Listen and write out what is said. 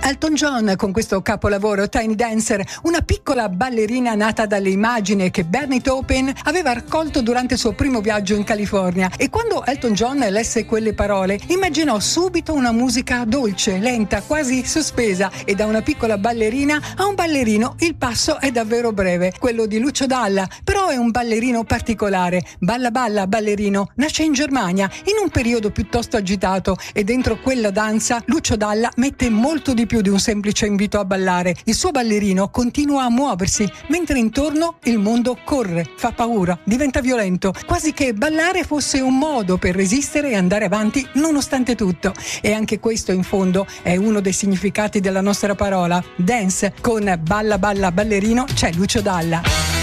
Elton John con questo capolavoro Tiny Dancer, una piccola ballerina nata dalle immagini che Bernie Taupin aveva raccolto durante il suo primo viaggio in California, e quando Elton John lesse quelle parole immaginò subito una musica dolce, lenta, quasi sospesa, e da una piccola ballerina a un ballerino il passo è davvero breve, quello di Lucio Dalla, però è un ballerino particolare. Balla balla ballerino nasce in Germania in un periodo piuttosto agitato, e dentro quella danza Lucio Dalla mette molto di più di un semplice invito a ballare. Il suo ballerino continua a muoversi mentre intorno il mondo corre, fa paura, diventa violento, quasi che ballare fosse un modo per resistere e andare avanti nonostante tutto. E anche questo in fondo è uno dei significati della nostra parola dance. Con Balla balla ballerino c'è Lucio Dalla.